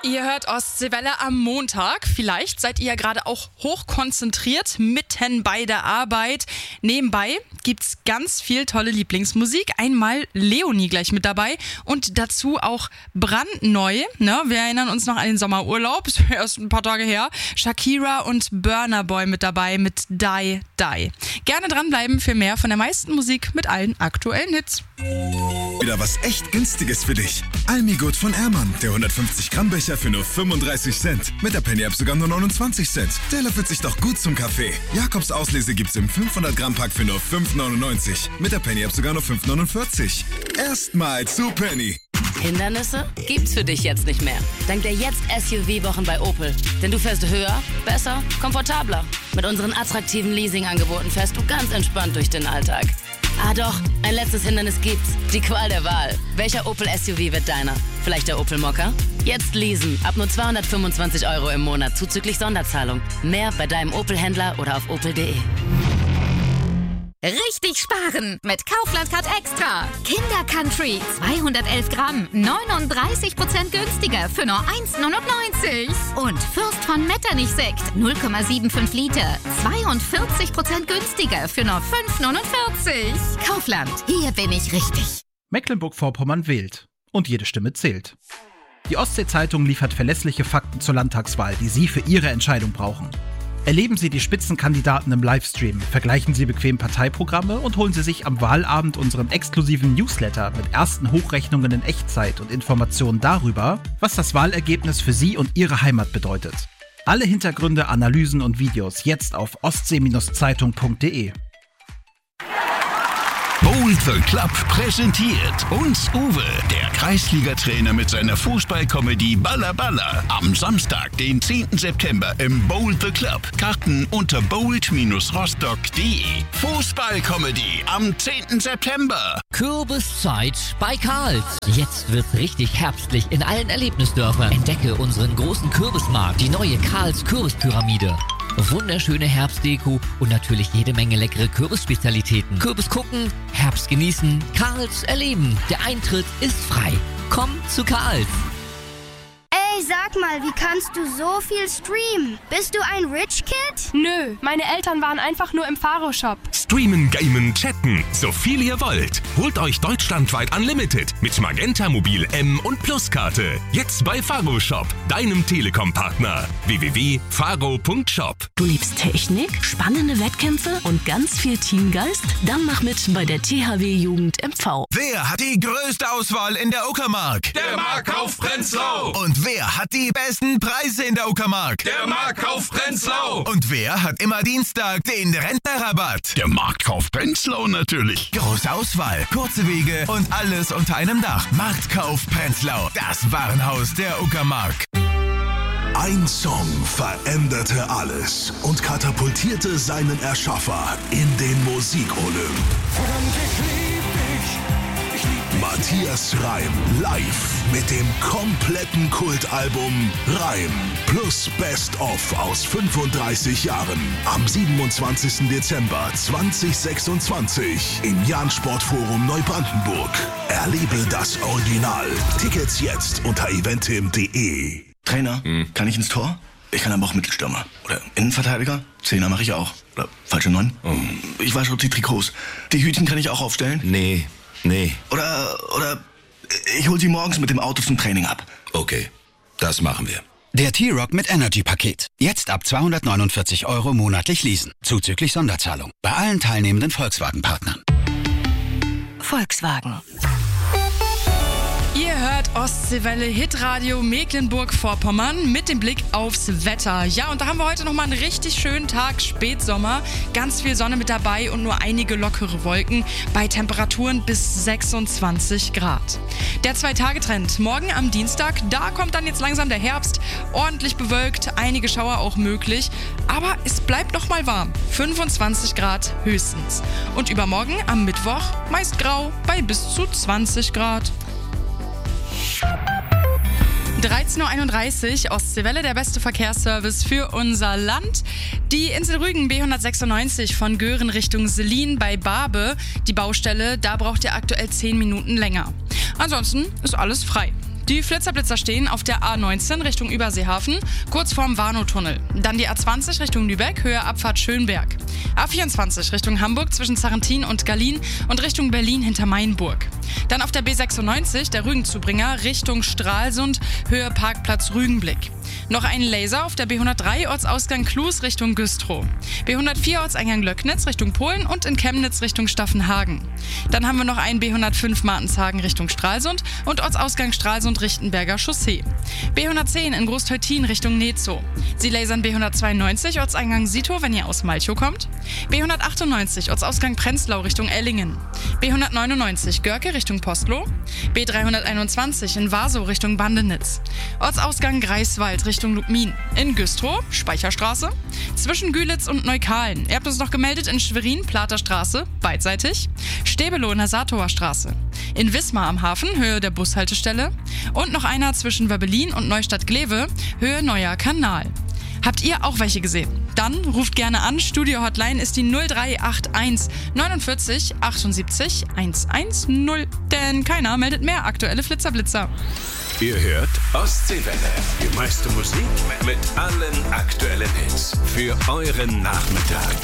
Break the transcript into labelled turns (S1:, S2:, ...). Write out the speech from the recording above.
S1: Ihr hört Ostseewelle am Montag. Vielleicht seid ihr ja gerade auch hochkonzentriert, mitten bei der Arbeit. Nebenbei gibt's ganz viel tolle Lieblingsmusik. Einmal Leonie gleich mit dabei und dazu auch brandneu. Ne? Wir erinnern uns noch an den Sommerurlaub, ist erst ein paar Tage her. Shakira und Burna Boy mit dabei mit Die Die. Gerne dranbleiben für mehr von der meisten Musik mit allen aktuellen Hits.
S2: Wieder was echt Günstiges für dich. Almigut von Ehrmann. Der 150 Gramm Becher für nur 35 Cent. Mit der Penny-App sogar nur 29 Cent. Der löffelt sich doch gut zum Kaffee. Jakobs Auslese gibt's im 500 Gramm Pack für nur 5,99. Mit der Penny-App sogar nur 5,49. Erstmal zu Penny.
S3: Hindernisse gibt's für dich jetzt nicht mehr. Dank der Jetzt-SUV-Wochen bei Opel. Denn du fährst höher, besser, komfortabler. Mit unseren attraktiven Leasing-Angeboten fährst du ganz entspannt durch den Alltag. Ah doch, ein letztes Hindernis gibt's. Die Qual der Wahl. Welcher Opel-SUV wird deiner? Vielleicht der Opel Mokka? Jetzt leasen. Ab nur 225 € im Monat zuzüglich Sonderzahlung. Mehr bei deinem Opel-Händler oder auf opel.de.
S4: Richtig sparen mit Kaufland Card Extra. Kinder Country 211 Gramm, 39% günstiger für nur 1,99. Und Fürst von Metternich Sekt 0,75 Liter, 42% günstiger für nur 5,49. Kaufland, hier bin ich richtig.
S5: Mecklenburg-Vorpommern wählt. Und jede Stimme zählt. Die Ostsee-Zeitung liefert verlässliche Fakten zur Landtagswahl, die Sie für Ihre Entscheidung brauchen. Erleben Sie die Spitzenkandidaten im Livestream, vergleichen Sie bequem Parteiprogramme und holen Sie sich am Wahlabend unseren exklusiven Newsletter mit ersten Hochrechnungen in Echtzeit und Informationen darüber, was das Wahlergebnis für Sie und Ihre Heimat bedeutet. Alle Hintergründe, Analysen und Videos jetzt auf ostsee-zeitung.de.
S6: Bold the Club präsentiert uns Uwe, der Kreisliga-Trainer mit seiner Fußballkomödie Balla Balla. Am Samstag, den 10. September im Bold the Club. Karten unter bold-rostock.de. Fußballkomödie am 10. September.
S7: Kürbiszeit bei Karls. Jetzt wird's richtig herbstlich in allen Erlebnisdörfern. Entdecke unseren großen Kürbismarkt, die neue Karls Kürbispyramide. Wunderschöne Herbstdeko und natürlich jede Menge leckere Kürbisspezialitäten. Kürbis gucken, Herbst genießen, Karls erleben. Der Eintritt ist frei. Komm zu Karls.
S8: Ey, sag mal, wie kannst du so viel streamen? Bist du ein Rich Kid?
S9: Nö, meine Eltern waren einfach nur im Faro-Shop.
S10: Streamen, gamen, chatten, so viel ihr wollt. Holt euch deutschlandweit Unlimited mit Magenta Mobil M und Plus-Karte. Jetzt bei Faro Shop, deinem Telekom-Partner. www.faro.shop.
S11: Du liebst Technik, spannende Wettkämpfe und ganz viel Teamgeist? Dann mach mit bei der THW Jugend MV.
S6: Wer hat die größte Auswahl in der Uckermark?
S10: Der Marktkauf Prenzlau.
S6: Und wer hat die besten Preise in der Uckermark?
S10: Der Marktkauf Prenzlau.
S6: Und wer hat immer Dienstag den Rentnerrabatt?
S10: Der Marktkauf Prenzlau natürlich.
S6: Große Auswahl, kurze Wege und alles unter einem Dach. Marktkauf Prenzlau, das Warenhaus der Uckermark.
S2: Ein Song veränderte alles und katapultierte seinen Erschaffer in den Musikolymp. Matthias Reim live mit dem kompletten Kultalbum Reim plus Best of aus 35 Jahren am 27. Dezember 2026 im Jahn-Sportforum Neubrandenburg. Erlebe das Original. Tickets jetzt unter eventim.de.
S12: Trainer, kann ich ins Tor? Ich kann aber auch Mittelstürmer. Oder Innenverteidiger? Zehner mache ich auch. Oder falsche 9? Ich wasche die Trikots. Die Hütchen kann ich auch aufstellen?
S6: Nee.
S12: Oder ich hol sie morgens mit dem Auto zum Training ab.
S6: Okay, das machen wir.
S13: Der T-Rock mit Energy-Paket. Jetzt ab 249 € monatlich leasen. Zuzüglich Sonderzahlung. Bei allen teilnehmenden Volkswagen-Partnern.
S11: Volkswagen.
S1: Ihr hört Ostseewelle Hitradio Mecklenburg-Vorpommern mit dem Blick aufs Wetter. Ja, und da haben wir heute nochmal einen richtig schönen Tag, Spätsommer. Ganz viel Sonne mit dabei und nur einige lockere Wolken bei Temperaturen bis 26 Grad. Der 2-Tage-Trend. Morgen am Dienstag, da kommt dann jetzt langsam der Herbst. Ordentlich bewölkt, einige Schauer auch möglich. Aber es bleibt noch mal warm. 25 Grad höchstens. Und übermorgen am Mittwoch meist grau bei bis zu 20 Grad. 13.31 Uhr, Ostseewelle, der beste Verkehrsservice für unser Land. Die Insel Rügen B196 von Göhren Richtung Selin bei Barbe. Die Baustelle, da braucht ihr aktuell 10 Minuten länger. Ansonsten ist alles frei. Die Flitzer-Blitzer stehen auf der A19 Richtung Überseehafen, kurz vorm Warnow-Tunnel. Dann die A20 Richtung Lübeck, Höhe Abfahrt Schönberg. A24 Richtung Hamburg zwischen Sarrentin und Gallien und Richtung Berlin hinter Mainburg. Dann auf der B96 der Rügenzubringer Richtung Stralsund, Höhe Parkplatz Rügenblick. Noch ein Laser auf der B103 Ortsausgang Klus Richtung Güstrow. B104 Ortseingang Löcknitz Richtung Polen und in Chemnitz Richtung Staffenhagen. Dann haben wir noch einen B105 Martenshagen Richtung Stralsund und Ortsausgang Stralsund-Richtenberger Chaussee. B110 in Großteutin Richtung Nezow. Sie lasern B192 Ortseingang Sito, wenn ihr aus Malchow kommt. B198 Ortsausgang Prenzlau Richtung Ellingen. B199 Görke Richtung Postloh. B321 in Warsow Richtung Bandenitz. Ortsausgang Greifswald Richtung Lubmin. In Güstrow, Speicherstraße. Zwischen Gülitz und Neukalen. Ihr habt uns noch gemeldet in Schwerin, Platerstraße, beidseitig. Stäbelow in der Saatower Straße. In Wismar am Hafen, Höhe der Bushaltestelle. Und noch einer zwischen Wöbbelin und Neustadt-Glewe, Höhe Neuer Kanal. Habt ihr auch welche gesehen? Dann ruft gerne an. Studio-Hotline ist die 0381 49 78 110. Denn keiner meldet mehr aktuelle Flitzer-Blitzer.
S10: Ihr hört Ostseewelle. Die meiste Musik mit allen aktuellen Hits für euren Nachmittag.